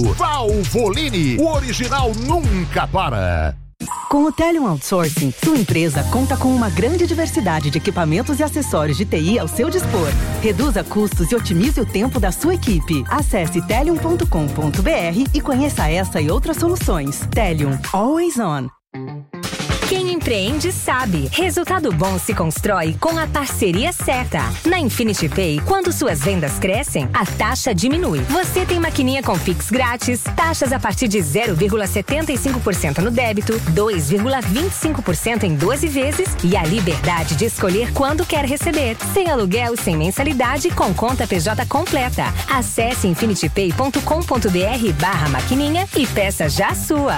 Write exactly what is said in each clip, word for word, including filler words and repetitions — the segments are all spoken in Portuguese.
Valvoline, o original nunca para. Com o Telium Outsourcing, sua empresa conta com uma grande diversidade de equipamentos e acessórios de T I ao seu dispor. Reduza custos e otimize o tempo da sua equipe. Acesse telium ponto com ponto b r e conheça essa e outras soluções. Telium, always on. Quem empreende sabe. Resultado bom se constrói com a parceria certa. Na Infinity Pay, quando suas vendas crescem, a taxa diminui. Você tem maquininha com Pix grátis, taxas a partir de zero vírgula setenta e cinco por cento no débito, dois vírgula vinte e cinco por cento em doze vezes e a liberdade de escolher quando quer receber. Sem aluguel, sem mensalidade, com conta P J completa. Acesse infinity pay ponto com ponto b r barra maquininha e peça já a sua.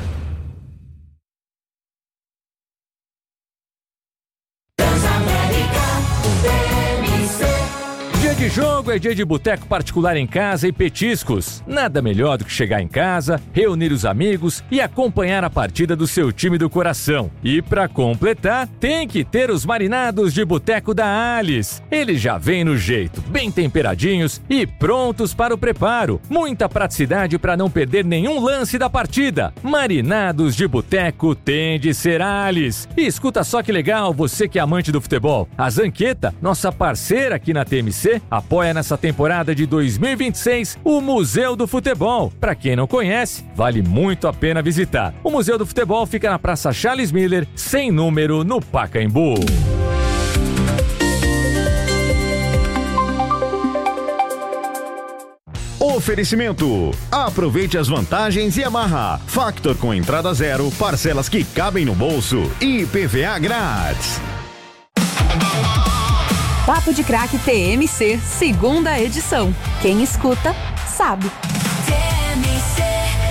Dia de jogo é dia de boteco particular em casa e petiscos. Nada melhor do que chegar em casa, reunir os amigos e acompanhar a partida do seu time do coração. E para completar, tem que ter os marinados de boteco da Alice. Eles já vêm no jeito, bem temperadinhos e prontos para o preparo. Muita praticidade para não perder nenhum lance da partida. Marinados de boteco tem de ser Alice. E escuta só que legal, você que é amante do futebol. A Zanqueta, nossa parceira aqui na T M C, apoia nessa temporada de dois mil e vinte e seis o Museu do Futebol. Para quem não conhece, vale muito a pena visitar. O Museu do Futebol fica na Praça Charles Miller, sem número, no Pacaembu. Oferecimento. Aproveite as vantagens e amarra. Factor com entrada zero, parcelas que cabem no bolso e I P V A grátis. Papo de Craque T M C, segunda edição. Quem escuta, sabe. T M C.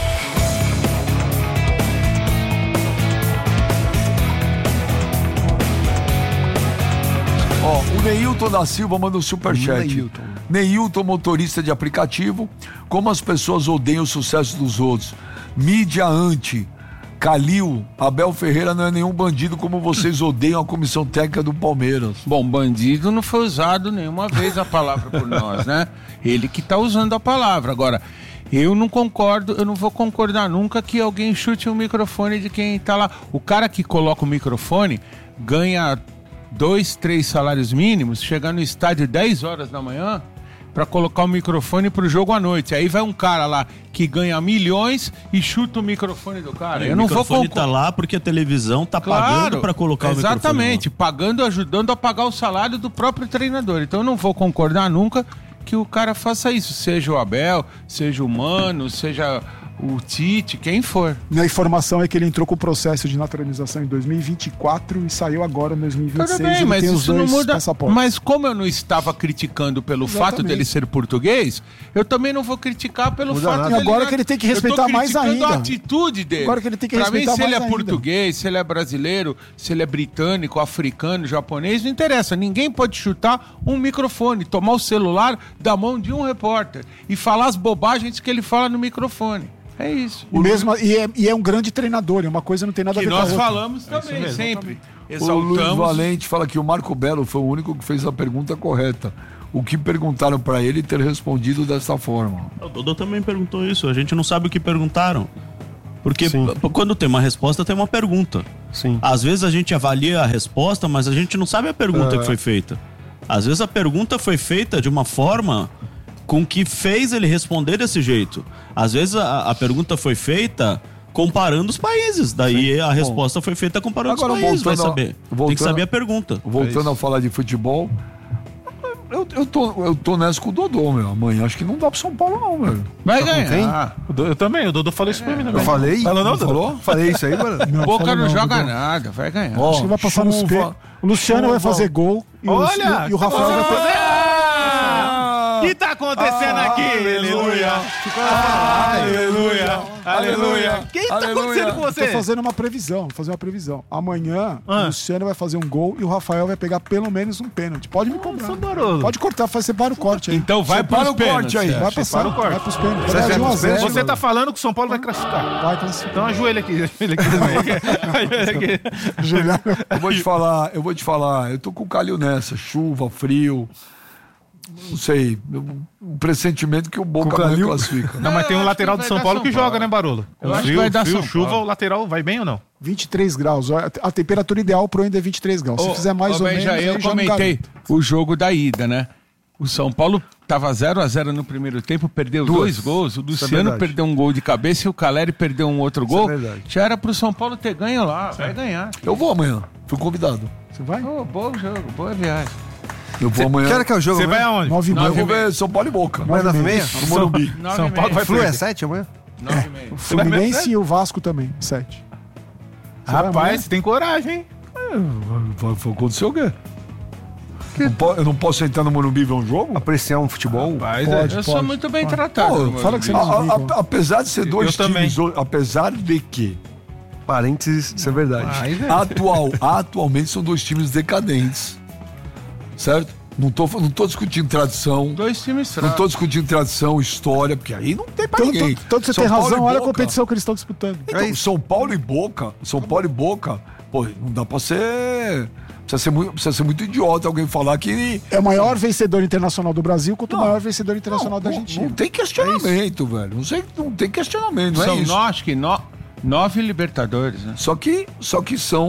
Ó, o Neilton da Silva manda um superchat. Neilton. Neilton, motorista de aplicativo. Como as pessoas odeiam o sucesso dos outros. Mídia anti. Calil, Abel Ferreira não é nenhum bandido como vocês odeiam a comissão técnica do Palmeiras. Bom, bandido não foi usado nenhuma vez a palavra por nós, né? Ele que tá usando a palavra. Agora, eu não concordo, eu não vou concordar nunca que alguém chute o microfone de quem tá lá. O cara que coloca o microfone ganha dois, três salários mínimos, chega no estádio dez horas da manhã para colocar o microfone pro jogo à noite. Aí vai um cara lá que ganha milhões e chuta o microfone do cara. É, eu não vou concordar. O microfone tá lá porque a televisão tá claro, pagando para colocar o microfone. Exatamente, pagando, ajudando a pagar o salário do próprio treinador. Então eu não vou concordar nunca que o cara faça isso, seja o Abel, seja o Mano, seja o Tite, quem for. Minha informação é que ele entrou com o processo de naturalização em dois mil e vinte e quatro e saiu agora em dois mil e vinte e seis. Tudo bem, mas tem isso não muda. Mas como eu não estava criticando pelo Exatamente. fato dele ser português, eu também não vou criticar pelo muda fato nada. dele. Agora que ele tem que respeitar mais ainda. a atitude dele. Agora que ele tem que pra respeitar mim, se mais ele é ainda. português, se ele é brasileiro, se ele é britânico, africano, japonês, não interessa. Ninguém pode chutar um microfone, tomar o celular da mão de um repórter e falar as bobagens que ele fala no microfone. É isso. O mesmo, e, é, e é um grande treinador, é uma coisa não tem nada que a ver com a outra. nós falamos também, é sempre. Exaltamos. O Luiz Valente fala que o Marco Belo foi o único que fez a pergunta correta. O que perguntaram para ele ter respondido dessa forma. O Dodô também perguntou isso, a gente não sabe o que perguntaram. Porque Sim. quando tem uma resposta, tem uma pergunta. Sim. Às vezes a gente avalia a resposta, mas a gente não sabe a pergunta é. que foi feita. Às vezes a pergunta foi feita de uma forma com que fez ele responder desse jeito. Às vezes a, a pergunta foi feita comparando os países. Daí Sim. a resposta Bom, foi feita comparando os países. Vai saber. Voltando, tem que saber a pergunta. Voltando é a falar de futebol, eu, eu, tô, eu tô nessa com o Dodô, meu. Amanhã acho que não dá pro São Paulo, não, velho. Vai tá ganhar. Eu também, o Dodô falou isso pra mim, né? Eu falei? Falou não, não falou? Falei isso aí, mano. Não, Boca não, não joga Dodô. nada, vai ganhar. Ó, acho que vai passar nos pés. O Luciano chuva. vai fazer gol e Olha, o, e o Rafael vai fazer... O que tá acontecendo ah, aqui? Aleluia! Aleluia! Aleluia! O que tá acontecendo com você? Tô fazendo uma previsão, vou fazer uma previsão. Amanhã, ah. o Luciano vai fazer um gol e o Rafael vai pegar pelo menos um pênalti. Pode me cobrar. Pode cortar, faz, separa o corte aí. Então vai para o corte aí. Vai passar o corte. Vai pros pênaltis. Vai um a zero, você tá falando que o São Paulo vai classificar. Vai classificar. Então ajoelha aqui. Ajoelha aqui. Eu vou te falar, eu vou te falar. Eu tô com o Calil nessa. Chuva, frio. não sei, um pressentimento que o Boca amanhã classifica. Não, mas tem um lateral do São Paulo que joga, né, Barolo? Eu O acho que frio, vai dar frio São chuva, Paulo. o lateral vai bem ou não? vinte e três graus. A temperatura ideal pro ainda é vinte e três graus. Se Ô, fizer mais ô, ou Benja, menos, eu aí já não comentei garante. o jogo da ida, né? O São Paulo tava zero a zero no primeiro tempo, perdeu Duas. dois gols. O Isso é Luciano verdade. perdeu um gol de cabeça e o Caleri perdeu um outro Isso é gol. verdade. Já era pro São Paulo ter ganho lá, vai ganhar. Eu vou amanhã, fui convidado. Você vai? Oh, bom jogo, boa viagem. Eu vou amanhã. Que hora que é o jogo Você amanhã? vai aonde? Nove e Eu meia. vou ver São Paulo e Boca. Amanhã, nove e meia? No Morumbi. Nove São e Paulo meia. vai Flu é perder. sete amanhã? Nove e meia. O Fluminense e o Vasco também, sete. Você vai amanhã? Rapaz, você tem coragem, hein? Vai, vai acontecer o quê? Não po- eu não posso entrar no Morumbi e ver um jogo? Apreciar um futebol? Rapaz, Pode. Eu sou muito bem tratado. Pô, no fala que você Morumbi. não A- a- desliga. apesar de ser dois Eu times, o- apesar de que Parênteses, isso é verdade. Mas, é. atual, atualmente são dois times decadentes, certo? Não tô, não tô discutindo tradição, Dois times não fracos. tô discutindo tradição, história, porque aí não tem pra Então, ninguém. então, então você São tem Paulo razão, e olha a Boca. competição que eles estão disputando. Então, É isso. São Paulo e Boca, São Paulo e Boca, pô, não dá pra ser. Precisa ser muito, precisa ser muito idiota alguém falar que. É o maior vencedor internacional do Brasil contra o maior vencedor internacional da não, Argentina. não tem questionamento, velho. Não, sei, não tem questionamento, não é São isso. nós, acho que no- nove Libertadores, né? Só que, só que são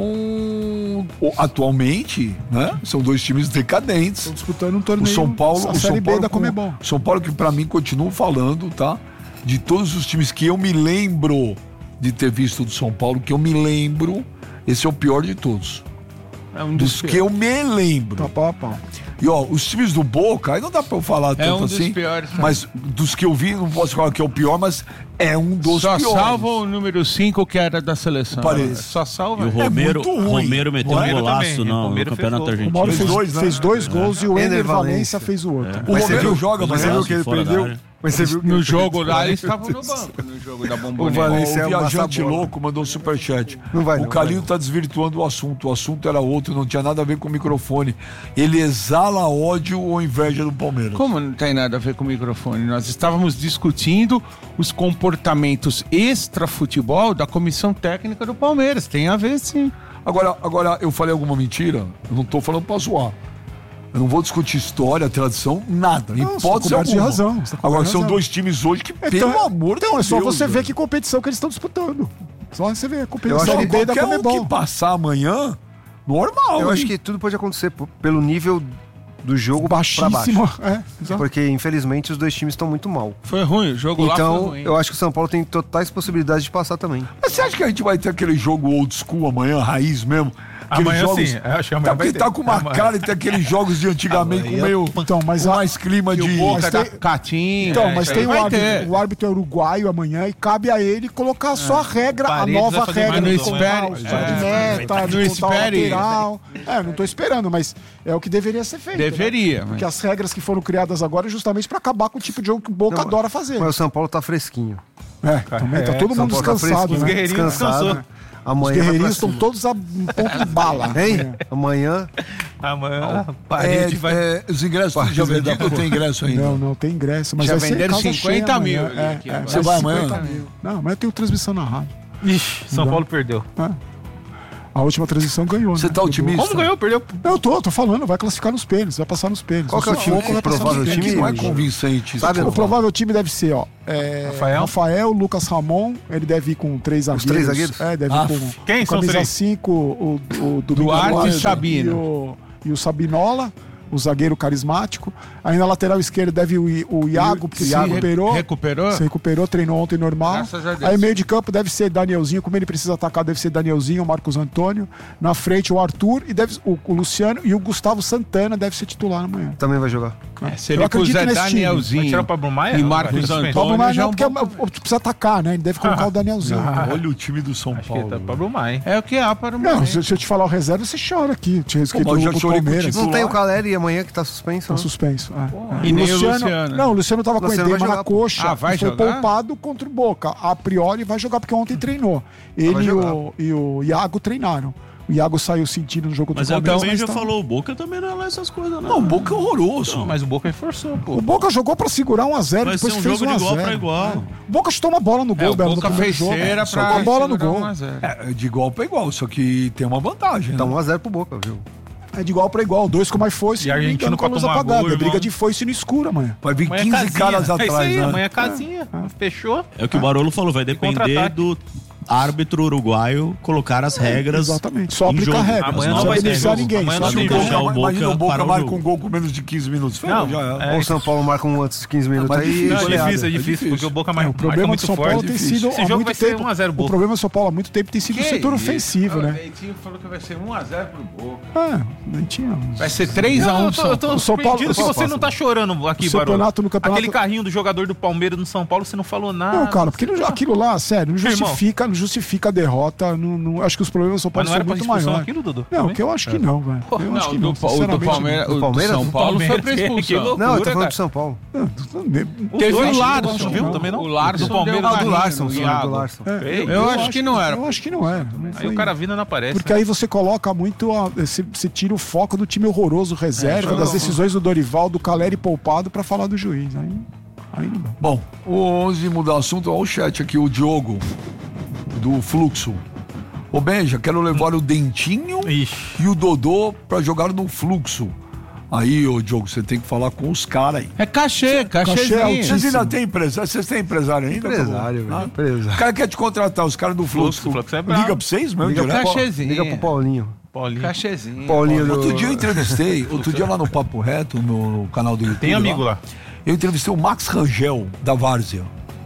o- atualmente, né? São dois times decadentes. Estão disputando um O torneio. São Paulo, a o Série São B Paulo da com- Comebol. São Paulo que pra mim continuo falando, tá? De todos os times que eu me lembro de ter visto do São Paulo, que eu me lembro, esse é o pior de todos. É um Dos que eu me lembro. Tá pau a pau. E ó, os times do Boca, aí não dá pra eu falar tanto um dos assim. piores, né? Mas dos que eu vi, não posso falar que é o pior, mas é um dos Só piores. salva o número cinco que era da seleção. Paredes. Só salva. E o Romero, É muito ruim. Romero meteu um Romero golaço também, no, Romero no fez Campeonato gol. O Argentino. Mauro fez, dois, né? fez dois gols e o Ener Ener Valência Valência fez o outro. O Mas você Romero viu- joga, mas você você viu que ele fora da perdeu? área. Mas você viu que No ele jogo perdeu? lá, ele estava no banco, no jogo da O Bombonera. Valência é o uma Viajante sabola. Louco mandou um superchat. Não vai, o não, Calil vai. tá desvirtuando o assunto. O assunto era outro, não tinha nada a ver com o microfone. Ele exala ódio ou inveja do Palmeiras. Como não tem nada a ver com o microfone? Nós estávamos discutindo os comportamentos extra-futebol da comissão técnica do Palmeiras. Tem a ver, sim. Agora, agora, eu falei alguma mentira? Eu não tô falando pra zoar. Eu não vou discutir história, tradição, nada. Não, você Hipótese tá coberto de alguma. razão, você tá coberto Agora, de são razão. dois times hoje que, Então, pelo amor de então, Deus. é só você ver velho. que competição que eles estão disputando. Só você ver a Eu competição acho Série que B da Qualquer um Comebol. que passar amanhã, normal. Eu hein? acho que tudo pode acontecer p- pelo nível do jogo pra baixo. Baixíssimo. É, exato. Porque, infelizmente, os dois times estão muito mal. Foi ruim, o jogo lá foi Então, ruim. eu acho que o São Paulo tem totais possibilidades de passar também. Mas você acha que a gente vai ter aquele jogo old school amanhã, raiz mesmo? Aqueles Amanhã jogos... sim, eu acho que amanhã tá, vai porque ter. tá com uma Amanhã. cara de ter aqueles jogos de antigamente com meio... Então, mas com a- mais clima E de... o Boca Mas da tem- Catinha. Então, é, mas isso tem aí o vai árbitro, ter. o árbitro é uruguaio amanhã e cabe a ele colocar a sua regra, a Paredes nova vai fazer regra. mais de não contar espere. os fora de É, meta, não de contar o espere. lateral. É, não tô esperando, mas é o que deveria ser feito. Deveria, Né? mas- Porque as regras que foram criadas agora é justamente para acabar com o tipo de jogo que o Boca Não, adora fazer. Mas o São Paulo tá fresquinho. É, também tá todo São mundo Paulo tá descansado, fresquinho, né? guerreirinhos descansado. descansou. Os Amanhã vai pra guerreirinhos estão cima. todos a um ponto de bala. Hein? Amanhã. Amanhã, É, parede vai... é, os ingressos tudo já vendidos ou tem ingresso ainda? Não, não, tem ingresso. Mas Já vai ser venderam casa cinquenta cheia mil amanhã. aqui É, é, agora. Você vai amanhã? cinquenta mil. Não, amanhã tem transmissão na rádio. Ixi, São Não. Paulo perdeu. É. A última transmissão ganhou, Você né? tá otimista? Como ganhou? Perdeu. Eu tô, tô falando, vai classificar nos pênaltis, vai passar nos pênaltis. Qual que é o time Sufoco, que vai passar nos provável pênaltis. Que time? não é convincente. Sabe, isso. O provável time deve ser, ó. é, Rafael? Rafael, Lucas Ramon, ele deve ir com três zagueiros. três zagueiros? É, deve Ah, ir com, quem com são os camisa três? cinco, o, o Domingo Duarte e Duarte Sabino. E o, e o Sabinola, o zagueiro carismático. Aí na lateral esquerda deve ir o, I- o Iago, porque se Iago recuperou. recuperou? Se recuperou, treinou ontem normal. Graças a Deus. Aí meio de campo deve ser Danielzinho, como ele precisa atacar, deve ser Danielzinho, o Marcos Antônio. Na frente o Arthur e deve, o, o Luciano e o Gustavo Santana deve ser titular amanhã. Também vai jogar. É, se Eu ele acredito puser nesse time. Vai Danielzinho tirar o Pablo Maia? e Não, Marcos vai suspenso. Pablo Antônio, Maia já é não, um porque bom... é- é- precisa atacar, né? Ele deve colocar o Danielzinho. Olha o time do São Acho que Paulo. tá Pablo Maia, hein? É o que há para o Não, momento. se, se eu te falar o reserva, você chora aqui. Te respeito Pô, mas já o chorei com o Palmeiras. time. Não tem o Caleri amanhã que tá suspenso, Tá né? suspenso. é. E nem o Luciano. Não, o Luciano tava com Luciano vai edema na jogar, pô. coxa. Ah, vai e foi jogar? poupado contra o Boca. A priori vai jogar porque ontem treinou. Ele vai e jogar. o, e o Iago treinaram. O Iago saiu sentindo no jogo Mas do é o que Palmeiras. o Ben já mas tá- falou, o Boca também não é lá essas coisas, não. Não, o Boca é horroroso. Não, mas o Boca reforçou, pô. O Boca jogou pra segurar um a zero, Vai depois ser um fez jogo um a de igual zero. pra igual. O Boca chutou uma bola no É, gol, o Belo, no Boca primeiro fez jogo. cera Só pra com a bola no segurar gol. um a zero. É, de igual pra igual, só que tem uma vantagem. Tá Né? um a zero pro Boca, viu? É de igual pra igual, dois com mais foice. E a Argentina com a luz apagada. É briga de foice no escuro amanhã. Vai vir Amanhã quinze casinha. caras É atrás, isso aí, né? amanhã é casinha. Fechou? É o que o Barolo falou, vai depender contra-ataque. do árbitro uruguaio colocar as regras. Exatamente, só em aplicar jogo. regras. Amanhã não não vai vai ter beneficiar jogo. ninguém. Amanhã Só não se tem o jogo. Boca- o Boca Imagina o Boca para o marca jogo. um gol com menos de quinze minutos. Não, já é. é Ou o São Paulo marca um antes de quinze minutos mas aí. difícil, Não, é goleada. difícil, é difícil, difícil. porque o Boca É, mais o problema muito do São forte. Paulo tem difícil. sido Esse há jogo muito vai ser tempo. um a zero O Boca. problema do São Paulo há muito tempo tem sido o setor isso? ofensivo, O né? Leitinho falou que vai ser um a zero pro Boca. É, não tinha. Vai ser três a um Eu pro tô, eu São tô Paulo. O São Paulo- surpreendido o que São você Paulo- não tá chorando aqui, O Barolo. campeonato- no campeonato- Aquele carrinho do jogador do Palmeiras no São Paulo, você não falou nada. Não, cara, porque não- aquilo lá, sério, não Irmão. justifica, não justifica a derrota. Não, não- acho que os problemas do São Mas Paulo não são era pra muito expulsão maiores. aquilo, Dudu? Não, Também? que eu acho que não, velho. Eu Não, acho que o não. do, o do sinceramente, Palmeiras, Do o do Palmeiras? São Do Paulo foi pra Palmeiras, que expulsão. loucura, Não, eu tô cara. falando do São Paulo. não. Não, Teve eu o acho- Larson, eu acho que viu? não. Também não? O Larson Do Palmeiras, deu Ah, do carrinho Larson, no sim, do Iago. Larson. É, Feio. Eu acho que não era. Eu acho que não era. Não Aí foi- o cara vindo não aparece. Porque né? aí você coloca muito. a- Você, você tira o foco do time horroroso reserva, É, das não. decisões do Dorival, do Caleri poupado pra falar do juiz. Aí, aí não dá. Bom, o- antes de mudar o assunto, olha o chat aqui, o Diogo, do Fluxo. Ô Benja, quero levar o Dentinho Ixi. e o Dodô pra jogar no Fluxo. Aí, ô Diogo, você tem que falar com os caras aí. É cachê, cachezinho. altíssimo. Vocês ainda têm empresário? Vocês têm empresário ainda? Empresário, Ah? velho. Empresário. O cara quer te contratar, os caras do Fluxo. Fluxo, Fluxo é brabo. Liga pra vocês mesmo, Liga pro, direto? Pa- Cachezinho. liga pro Paulinho. Paulinho. Cachezinho. Paulinho do... Outro dia eu entrevistei, outro dia lá no Papo Reto, no, no canal do YouTube. Tem amigo lá. Eu entrevistei o Max Rangel, da Várzea.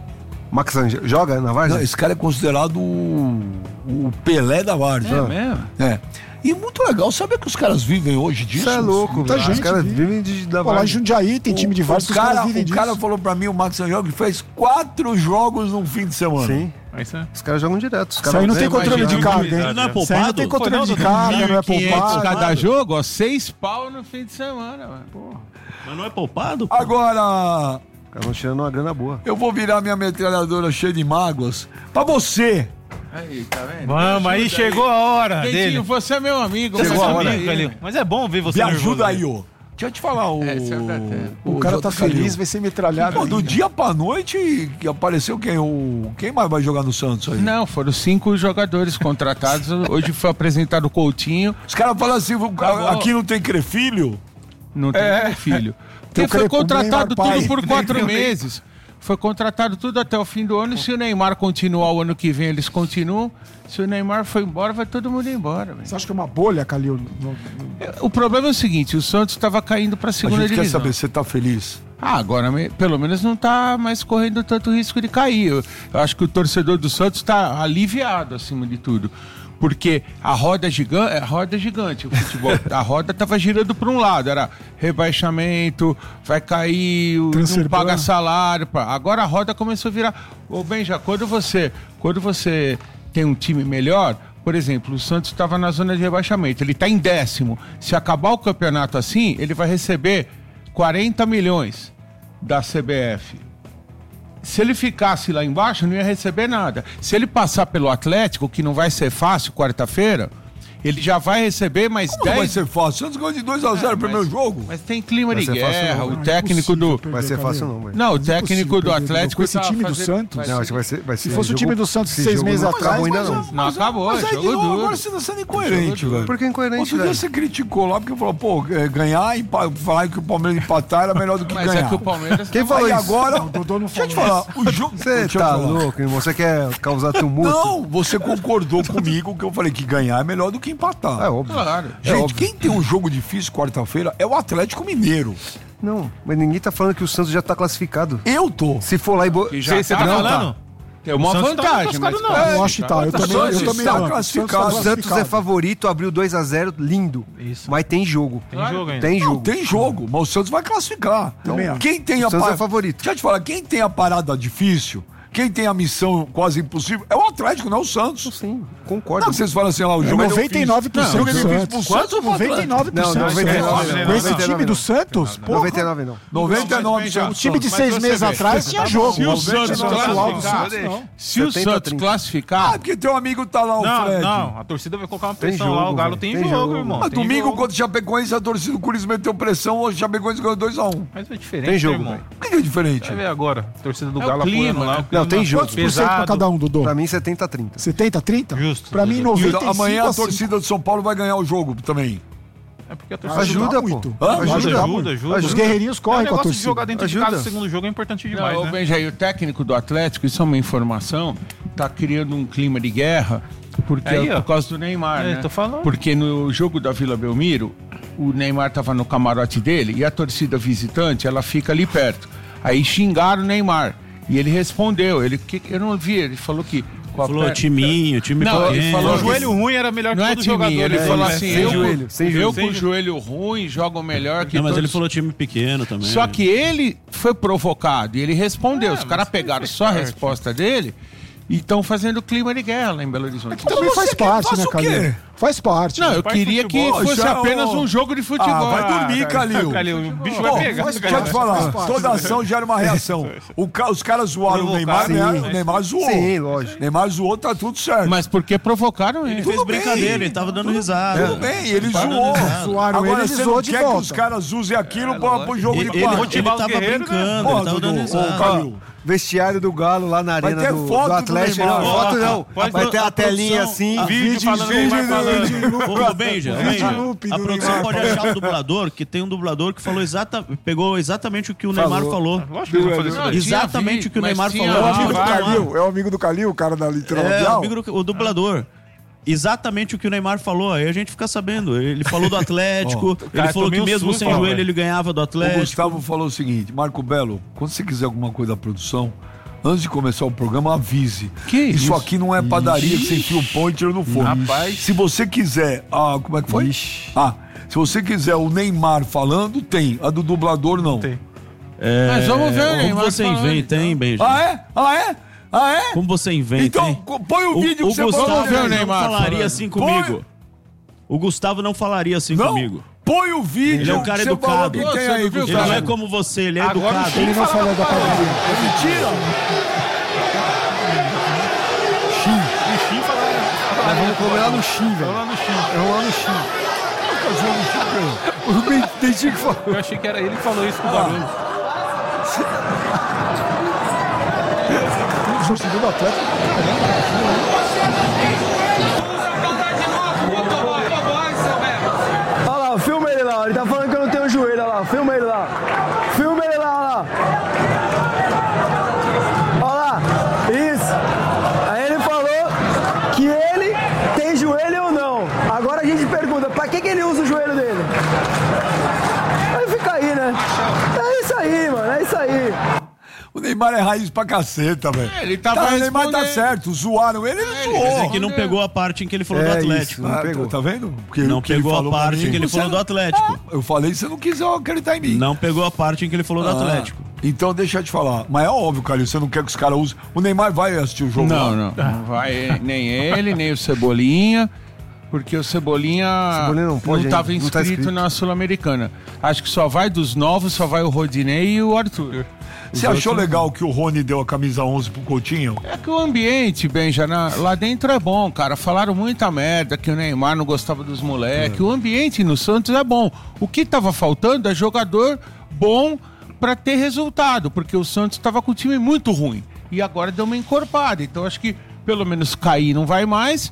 Max Angel. Joga na Não, Várzea? esse cara é considerado o, o Pelé da Várzea. É mesmo? É. E muito legal, sabe que os caras vivem hoje disso? Isso é louco, Muita velho. Os gente caras vive. vivem de, da Pô, lá em Várzea. Jundiaí tem time de vários o que os caras cara, vivem o disso. cara falou pra mim, o Max Angel, que fez quatro jogos num fim de semana. Sim. Aí você- Os caras jogam direto. Os Isso caras aí não tem controle de imagina, carga, hein? Não é Isso aí não tem poupado? controle de Foi, não, carga, não é quinhentos poupado. cada jogo, ó, seis pau no fim de semana, mano. Mas não é poupado? pô? Agora, Os caras vão tirando uma grana boa. eu vou virar minha metralhadora cheia de mágoas pra você. Aí, tá vendo? Vamos, aí Ajuda chegou a hora Dentinho, dele. você é meu amigo. Você é você seu é amigo, amigo, Calil. Mas é bom ver você Me nervoso, ajuda aí, né? ô. Deixa eu te falar, o... É, certo até. O cara tá J. Calil. feliz, vai ser metralhado. Pô, do ainda. dia pra noite que apareceu quem? O... Quem mais vai jogar no Santos aí? Não, foram cinco jogadores contratados. Hoje foi apresentado o Coutinho. Os caras falam assim, Acabou. aqui não tem crefilho? Não tem É. filho. Tem Porque o foi Crepo, contratado Neymar pai. tudo por quatro Neymar. meses. Foi contratado tudo até o fim do ano. E se o Neymar continuar o ano que vem, eles continuam. Se o Neymar for embora, vai todo mundo embora. velho. Você acha que é uma bolha, Calil? No- no- O problema é o seguinte: o Santos estava caindo para a A segunda gente quer divisão. saber se você tá feliz. Ah, agora me- pelo menos não está mais correndo tanto risco de cair. Eu, eu acho que o torcedor do Santos está aliviado acima de tudo. Porque a roda, giga a roda é gigante, o futebol. A roda estava girando para um lado, era rebaixamento, vai cair, o- Transfer não paga ban. salário. pá. Agora a roda começou a virar. Ô, Benja, quando você, quando você tem um time melhor, por exemplo, o Santos estava na zona de rebaixamento, ele está em décimo. Se acabar o campeonato assim, ele vai receber quarenta milhões da C B F. Se ele ficasse lá embaixo, não ia receber nada. Se ele passar pelo Atlético, que não vai ser fácil quarta-feira, ele já vai receber mais Como vai dez... ser fácil? O Santos ganhou de dois a zero no primeiro jogo. Mas tem clima Vai de ser fácil guerra, não, o não é técnico do... Vai ser fácil não, velho. Não, o Mas é técnico impossível do perder. Atlético Com esse tá time do fazendo- Santos? vai Não, ser- acho que vai ser... Vai ser Se fosse o jogo- time do Santos esse seis jogo meses não atrás, acabou ainda mas não. Não acabou, Mas aí, jogo de novo, duro. agora você tá sendo incoerente, Jogo velho. Por que incoerente, Outro dia velho? você criticou lá, porque falou, pô, é, ganhar e pa- falar que o Palmeiras empatar era melhor do que Mas ganhar. é que o Palmeiras... Quem falou Aí isso? agora, Não, o Dodô não deixa eu te falou falar, o jogo... Você Deixa eu tá te falar. louco, irmão? Você quer causar tumulto? Não, você concordou comigo que eu falei que ganhar é melhor do que empatar. É óbvio. Claro. É Gente, óbvio. quem tem um jogo difícil quarta-feira é o Atlético Mineiro. Não, mas ninguém tá falando que o Santos já tá classificado. Eu tô. Se for lá e... Bo... Que já Você você tá Não, falando? Tem uma O Santos tá vantagem, mas... classificado, não. Eu acho que tá. Eu também, eu Santos também tá não. classificado. O Santos é favorito, abriu dois a zero, lindo. Isso. Mas tem jogo. Tem jogo ainda. Tem Não, jogo. tem jogo, mas o Santos vai classificar. Também acho. Quem tem O a Santos pa- é favorito. Deixa eu te falar, quem tem a parada difícil, quem tem a missão quase impossível, é o Atlético, não é o Santos. Sim, concordo. Não, vocês falam assim, lá, o jogo é noventa e nove por cento difícil. do O jogo é Santos. difícil pro Santos ou pro noventa e nove por cento. Não, noventa e nove, Com esse noventa e nove time não. do Santos, porra, noventa e nove não. noventa e nove por cento. o time de Mas seis você meses vê, atrás tá tinha bom. jogo. Se o Santos atual do classificar, Santos, não. se o setenta a Santos trinta. classificar... Ah, porque teu amigo tá lá, o Não, Fred. não, a torcida vai colocar uma Tem pressão lá, jogo, o Galo velho. tem, Tem jogo, jogo. irmão. Mas tem domingo, jogo. quando o Chapecoense, a torcida do Corinthians meteu pressão, o Chapecoense ganhou dois a um. Mas é diferente, Tem jogo, irmão. velho. O que é diferente? Vai ver agora, a torcida do É o Galo clima, apoiando lá. né? o clima Não, tem jogo. Quantos por cento pra pesado. cada um, Dodô? Pra mim, setenta a trinta. setenta, trinta? Justo. Pra mim, Justo. noventa e cinco Amanhã a a cinco. torcida do São Paulo vai ganhar o jogo também. É porque a torcida Ajuda, muito. pô. Hã? Ajuda, Ajuda, ajuda, ajuda. Os guerreirinhos correm é um com a negócio de torcida. jogar dentro Ajuda. de casa, o segundo jogo é importante demais, Não, né? Benja, aí o técnico do Atlético, isso é uma informação, tá criando um clima de guerra, porque Aí, é ó. por causa do Neymar, É, né? tô falando. Porque no jogo da Vila Belmiro, o Neymar tava no camarote dele e a torcida visitante, ela fica ali perto. Aí xingaram o Neymar. E ele respondeu, ele, que, eu não vi, ele falou que... Falou timinho, time Não, ele pequeno. falou O joelho ruim era melhor que Não é todo timinho, jogador. ele né? falou É, assim, sem eu, joelho, sem eu joelho. com o joelho ruim jogo melhor que Não, mas todos. ele falou time pequeno também. Só que ele foi provocado e ele respondeu. É, Os caras mas pegaram fez só a parte. resposta dele e estão fazendo clima de guerra lá em Belo Horizonte. Também faz parte, né, faça o quê? Calil? Faz parte. Não, eu Parte de queria que futebol, fosse já, apenas ó. um jogo de futebol. Ah, vai dormir, Calil. Calil, o bicho Pô, vai pegar. deixa eu te falar, toda ação gera uma reação. O ca- os caras zoaram o Neymar, Provocaram, né? sim. O Neymar zoou. Sim, lógico. Neymar zoou, tá tudo certo. Mas porque provocaram ele. Ele fez Tudo brincadeira, bem. ele tava dando risada. Tudo bem, ele Tava zoou. dando risada. Zoaram Agora ele, você ele não zoou de quer que volta. os caras usem aquilo É, pra, lógico. pro jogo Ele, de ele, quadra. ele Motivar os tava guerreiros, né? brincando, Pô, ele tava Dudu, dando ô, risada. Calil, Vestiário do Galo lá na arena ter do, foto do do Atlético. Neymar. Não, Ó, foto não. pode- Vai ter a a telinha produção- assim. a- Vídeo falando vídeo Neymar do- falando. Ô, Benja, Benja, a produção pode achar o dublador, que tem um dublador que falou exata, pegou exatamente o que o Neymar falou. Lógico que eu vou fazer isso daí. Exatamente o que o Mas Neymar tinha falou. É o Ah, amigo do vai, Calil, é o amigo do Calil, o cara da literal É, o, Bial. amigo do- o dublador. Exatamente o que o Neymar falou, aí a gente fica sabendo. Ele falou do Atlético, ele cara, falou que tomei um mesmo susto, sem ó, joelho velho. ele ganhava do O Atlético. Gustavo falou o seguinte, Marco Belo, quando você quiser alguma coisa da produção, antes de começar o programa, avise. Que isso, isso? aqui não é padaria que você enfia o pão e tira no forno. Rapaz. Se você quiser, ah, como é que foi? Ixi. Ah, se você quiser o Neymar falando, tem. A do dublador, não. Tem. É, Mas vamos ver o como Neymar você falando, inventa, hein, Benja? Ah, é? Ah, é? Ah, é? Como você inventa, Então, hein? co- põe o vídeo o que você Gustavo falou. Vamos ver o não Neymar falaria falando. assim comigo. O Gustavo não falaria assim Não? comigo. Põe o vídeo. Ele é um cara que você falou educado. que tem Você aí, não viu, Ele Gustavo. não é como você, ele é Agora educado. o Chico Ele não falou da padaria. É mentira. Nós vamos comer lá no Chim, velho. Lá no Chim. Vamos lá no Chim. O Dentinho que falou. Eu achei que era ele que falou isso com o barulho. O torcedor do Atlético. Olha lá, filma ele lá, ele tá falando que eu não tenho joelho, olha lá, filma ele lá. Filma ele lá, olha lá. Olha lá, isso. Aí ele falou que ele tem joelho ou não. Agora a gente pergunta, pra que, que ele usa o joelho dele? Aí fica aí, né? É isso aí, mano, é isso aí. O Neymar é raiz pra caceta, velho. Ele tava tá, o Neymar tá respondendo. certo. Zoaram ele, ele Mas zoou. é que não pegou a parte em que ele falou do É Atlético. isso, não Ah, pegou. tá vendo? Porque Não o que ele pegou a falou pra parte mim, em que ele você falou do não- Atlético. Eu falei, você não quis acreditar em mim. Não pegou a parte em que ele falou do Ah, Atlético. Então deixa eu te falar. Mas é óbvio, Calil, você não quer que os caras usem. O Neymar vai assistir o jogo Não, lá? não. Não vai nem ele, nem o Cebolinha, porque o Cebolinha, Cebolinha não pode estava ainda, não tá inscrito inscrito. na Sul-Americana. Acho que só vai dos novos, só vai o Rodinei e o Arthur. Os Você achou outros- legal que o Rony deu a camisa onze pro Coutinho? É que o ambiente, Benja, na- lá dentro é bom, cara. Falaram muita merda que o Neymar não gostava dos moleques. O ambiente no Santos é bom. O que tava faltando é jogador bom pra ter resultado, porque o Santos tava com o time muito ruim. E agora deu uma encorpada. Então acho que pelo menos cair não vai mais.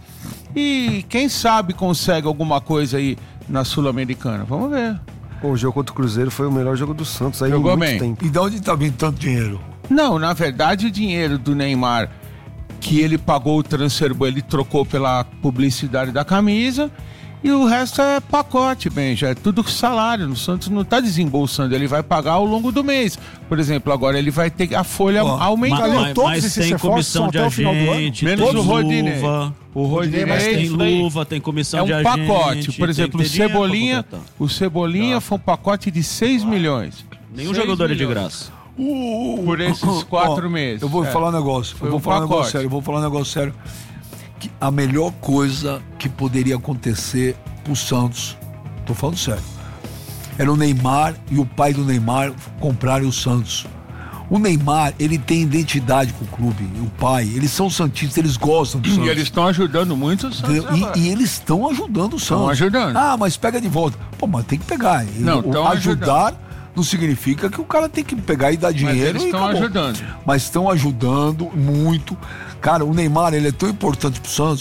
E quem sabe consegue alguma coisa aí na Sul-Americana. Vamos ver. Pô, o jogo contra o Cruzeiro foi o melhor jogo do Santos aí Jogou em muito bem. tempo. E de onde tá vindo tanto dinheiro? Não, na verdade o dinheiro do Neymar que ele pagou o transfer, ele trocou pela publicidade da camisa e o resto é pacote, Benja, é tudo salário. O Santos não tá desembolsando, ele vai pagar ao longo do mês. Por exemplo, agora ele vai ter a folha Ó, aumentar. Mas, mas, todos mas esses tem reforços comissão são de até o final do ano? agente, Menos tem o Rodinei. luva, O Rodinei, mas tem isso daí luva, tem comissão é de um agente. pacote. Por tem exemplo, que o ter dinheiro pra Cebolinha, contratar. o Cebolinha foi um pacote de seis milhões. Nenhum seis jogador é de milhões. graça. Uh, Por esses quatro ó, meses. Eu vou É. falar um negócio. Foi Eu vou um falar um negócio pacote. sério. Eu vou falar um negócio sério. Que a melhor coisa que poderia acontecer pro Santos, tô falando sério, era o Neymar e o pai do Neymar comprarem o Santos. O Neymar, ele tem identidade com o clube, e o pai, eles são santistas, eles gostam do Santos. E eles estão ajudando muito o Santos Entendeu? agora. E, e eles estão ajudando o Santos. Estão ajudando. Ah, mas pega de volta. Pô, mas tem que pegar. Não, O- tão ajudar não significa que o cara tem que pegar e dar dinheiro. eles e estão acabou. ajudando. Mas estão ajudando muito. Cara, o Neymar, ele é tão importante pro Santos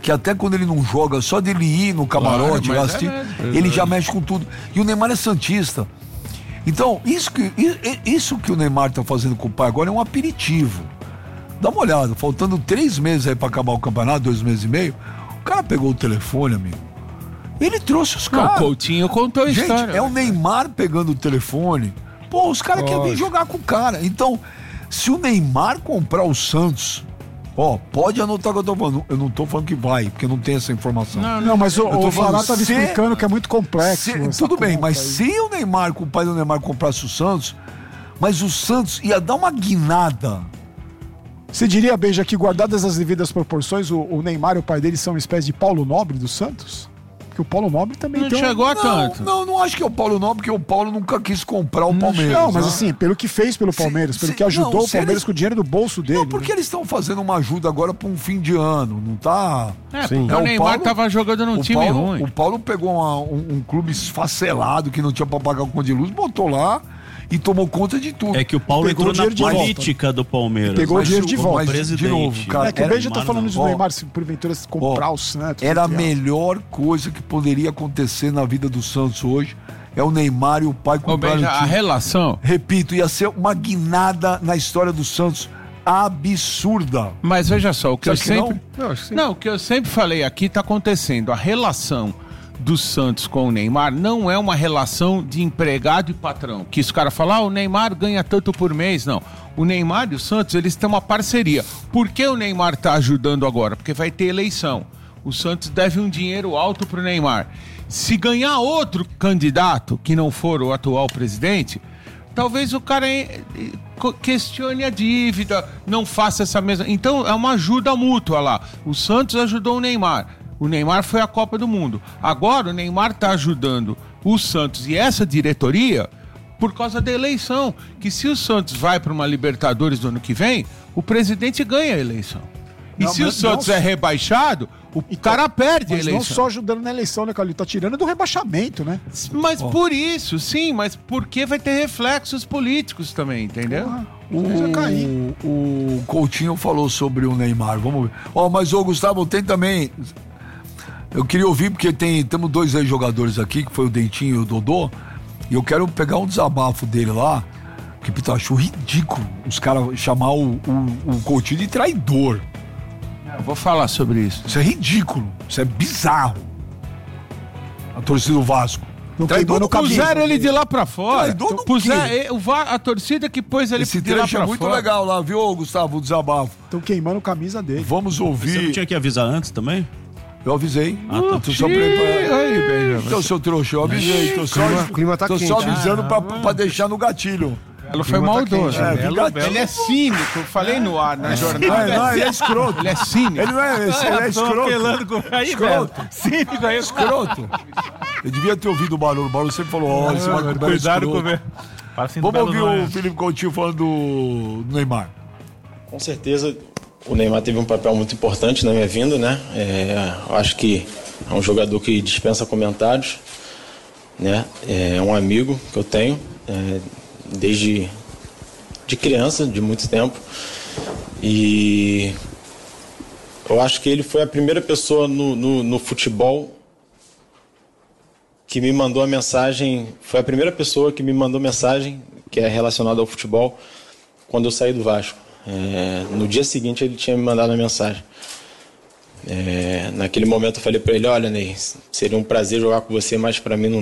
que até quando ele não joga, só dele ir no camarote, Claro, lá mas é assistir, mesmo. ele já mexe com tudo. E o Neymar é santista. Então, isso que, isso que o Neymar tá fazendo com o pai agora é um aperitivo. Dá uma olhada, faltando três meses aí pra acabar o campeonato, dois meses e meio, o cara pegou o telefone, amigo. Ele trouxe os caras. O Coutinho contou a Gente, história. é o Neymar pegando o telefone. Pô, os caras querem vir jogar com o cara. Então, se o Neymar comprar o Santos, ó, pode anotar o que eu tô falando. Eu não tô falando que vai, porque não tem essa informação. Não, não, mas o, Eu tô o falando, Vará tava se- explicando que é muito complexo. se- essa tudo bem, conta mas aí. se o Neymar, com o pai do Neymar comprasse o Santos, mas o Santos ia dar uma guinada. Você diria, Beija, que guardadas as devidas proporções, o, o Neymar e o pai dele são uma espécie de Paulo Nobre do Santos? Porque o Paulo Nobre também Não tem um- chegou a Não, tanto. não, não acho que é o Paulo não, porque o Paulo nunca quis comprar o Palmeiras. Não, mas né? assim, pelo que fez pelo Palmeiras, pelo se- que ajudou não, o se Palmeiras eles- com o dinheiro do bolso dele. Não, porque né? eles estão fazendo uma ajuda agora para um fim de ano, não tá? É, porque o Neymar tava jogando num o time Paulo, ruim. O Paulo pegou uma- um, um clube esfacelado que não tinha para pagar o conta de luz, botou lá e tomou conta de tudo. É que o Paulo Pegou entrou o dinheiro na de volta. política do Palmeiras. Pegou o Mas dinheiro o- de volta. mas, de novo, cara, É que o era- Beija tá Neymar falando não. de Ó, Neymar, se porventura se comprar Ó, o Santos. Era a entre aspas. melhor coisa que poderia acontecer na vida do Santos hoje. É o Neymar e o pai Ô, comprarem Beija, o a time. relação... Repito, ia ser uma guinada na história do Santos absurda. Mas veja só, o que Você eu acha que sempre... não? Eu acho que sim. Não, o que eu sempre falei aqui tá acontecendo. A relação do Santos com o Neymar não é uma relação de empregado e patrão. Que os caras falam, ah, o Neymar ganha tanto por mês. Não. O Neymar e o Santos, eles têm uma parceria. Por que o Neymar tá ajudando agora? Porque vai ter eleição. O Santos deve um dinheiro alto pro Neymar. Se ganhar outro candidato, que não for o atual presidente, talvez o cara eh, eh, co- questione a dívida, não faça essa mesma... Então é uma ajuda mútua lá. O Santos ajudou o Neymar. O Neymar foi à Copa do Mundo. Agora o Neymar está ajudando o Santos e essa diretoria por causa da eleição. Que se o Santos vai para uma Libertadores do ano que vem, o presidente ganha a eleição. E Não, se o mas Santos não- é rebaixado, o cara perde a Mas não eleição. só ajudando na eleição, né, Calil? Tá tirando do rebaixamento, né? Mas por isso, sim, mas porque vai ter reflexos políticos também, entendeu? O, o Coutinho falou sobre o Neymar, vamos ver. Ó, mas o Gustavo, tem também... Eu queria ouvir, porque tem, temos dois ex-jogadores aqui, que foi o Dentinho e o Dodô, e eu quero pegar um desabafo dele lá, que eu acho ridículo os caras chamar o, o, o Coutinho de traidor. Eu vou falar sobre isso. Isso é ridículo, isso é bizarro. A torcida do Vasco. Traidor do caminho. Puseram ele de lá pra fora. Traidor do Puser, quê? eh, o Va- a torcida que pôs ele Esse de lá trecho pra é muito fora. legal lá, viu, Gustavo, o desabafo. Estão queimando a camisa dele. Vamos ouvir. Você não tinha que avisar antes também? Eu avisei. Ah, tá. Tô só preparando. Aí, Beija, Então, seu trouxa, eu avisei. Tô só, clima- clima tá tô quente. só avisando pra, pra deixar no gatilho. Ela foi maldoso. É, Belo, vingativo. Belo. Ele é cínico, eu falei no ar, na jornada. Não, não, ele é escroto. Ele é cínico. Ele não é, esse, ele é escroto. com... Aí, Escroto. velho. Cínico aí. Escroto. Eu devia ter ouvido o barulho. O barulho sempre falou, ó, esse Marco Belo é Cuidado com o... escroto. Fala assim do Vamos Belo ouvir não é. o Felipe Coutinho falando do do Neymar. Com certeza o Neymar teve um papel muito importante na minha vinda, né? É, eu acho que é um jogador que dispensa comentários, né? É um amigo que eu tenho é, desde de criança, de muito tempo. E eu acho que ele foi a primeira pessoa no, no, no futebol que me mandou a mensagem, foi a primeira pessoa que me mandou mensagem que é relacionada ao futebol quando eu saí do Vasco. É, no dia seguinte ele tinha me mandado a mensagem. É, naquele momento eu falei para ele, olha, Ney, seria um prazer jogar com você, mas para mim não